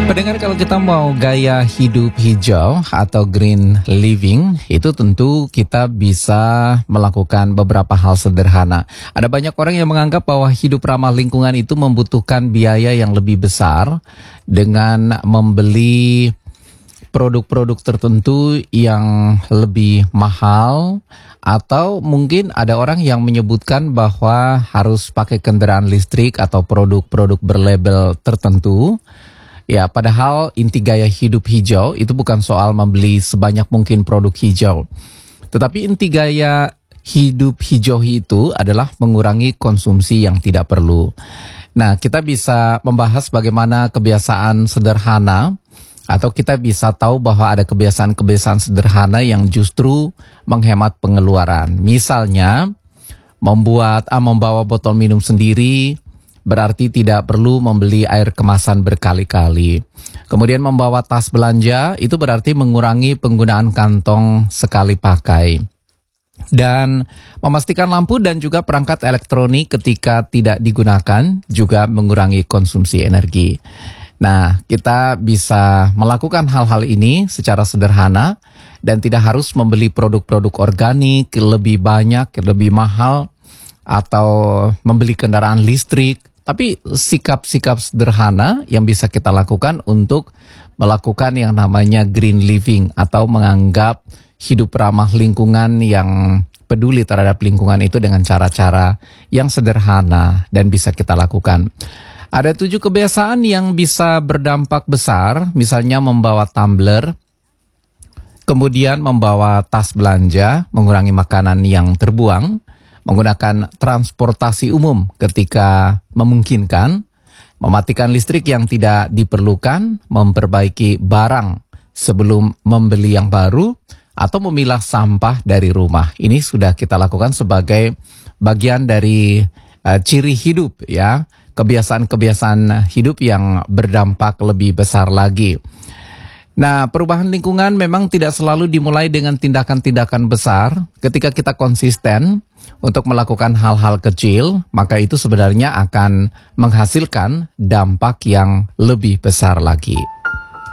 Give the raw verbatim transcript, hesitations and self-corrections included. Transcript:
Pendengar, kalau kita mau gaya hidup hijau atau green living, itu tentu kita bisa melakukan beberapa hal sederhana. Ada banyak orang yang menganggap bahwa hidup ramah lingkungan itu membutuhkan biaya yang lebih besar dengan membeli produk-produk tertentu yang lebih mahal, atau mungkin ada orang yang menyebutkan bahwa harus pakai kendaraan listrik atau produk-produk berlabel tertentu. Ya, padahal inti gaya hidup hijau itu bukan soal membeli sebanyak mungkin produk hijau. Tetapi inti gaya hidup hijau itu adalah mengurangi konsumsi yang tidak perlu. Nah, kita bisa membahas bagaimana kebiasaan sederhana, atau kita bisa tahu bahwa ada kebiasaan-kebiasaan sederhana yang justru menghemat pengeluaran. Misalnya, membuat ah, membawa botol minum sendiri, berarti tidak perlu membeli air kemasan berkali-kali. Kemudian membawa tas belanja, itu berarti mengurangi penggunaan kantong sekali pakai. Dan memastikan lampu dan juga perangkat elektronik ketika tidak digunakan juga mengurangi konsumsi energi. Nah, kita bisa melakukan hal-hal ini secara sederhana dan tidak harus membeli produk-produk organik lebih banyak, lebih mahal, atau membeli kendaraan listrik. Tapi sikap-sikap sederhana yang bisa kita lakukan untuk melakukan yang namanya green living, atau menganggap hidup ramah lingkungan yang peduli terhadap lingkungan itu dengan cara-cara yang sederhana dan bisa kita lakukan. Ada tujuh kebiasaan yang bisa berdampak besar, misalnya membawa tumbler, kemudian membawa tas belanja, mengurangi makanan yang terbuang, menggunakan transportasi umum ketika memungkinkan, mematikan listrik yang tidak diperlukan, memperbaiki barang sebelum membeli yang baru, atau memilah sampah dari rumah. Ini sudah kita lakukan sebagai bagian dari uh, ciri hidup, ya, kebiasaan-kebiasaan hidup yang berdampak lebih besar lagi. Nah, perubahan lingkungan memang tidak selalu dimulai dengan tindakan-tindakan besar. Ketika kita konsisten untuk melakukan hal-hal kecil, maka itu sebenarnya akan menghasilkan dampak yang lebih besar lagi.